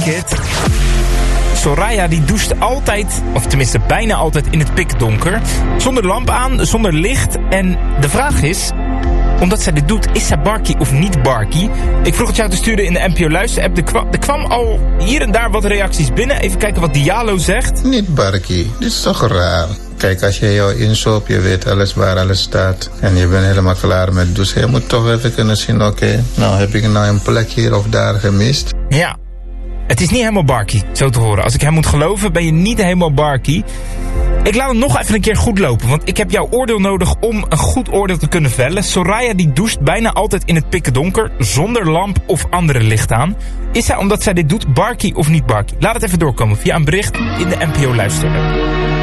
like it. Soraya die doucht altijd, of tenminste bijna altijd in het pikdonker. Zonder lamp aan, zonder licht. En de vraag is, omdat zij dit doet, is zij barkie of niet barkie? Ik vroeg het jou te sturen in de NPO Luister-app. Er kwam al hier en daar wat reacties binnen. Even kijken wat Diallo zegt. Niet barkie, dit is toch raar. Kijk, als je jou insoopt, je weet alles waar alles staat. En je bent helemaal klaar met douchen. Je moet toch even kunnen zien, oké, nou heb ik nou een plek hier of daar gemist? Ja, het is niet helemaal barkie, zo te horen. Als ik hem moet geloven, ben je niet helemaal barkie. Ik laat hem nog even een keer goed lopen, want ik heb jouw oordeel nodig om een goed oordeel te kunnen vellen. Soraya die doucht bijna altijd in het pikkendonker, zonder lamp of andere licht aan. Is zij, omdat zij dit doet, barkie of niet barkie? Laat het even doorkomen via een bericht in de NPO Luister-app.